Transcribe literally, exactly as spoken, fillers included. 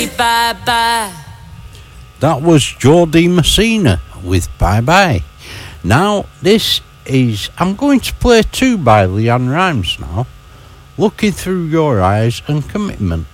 Bye bye. That was Geordie Messina with Bye Bye. Now, this is... I'm going to play two by Leanne Rimes now. Looking Through Your Eyes and Commitment.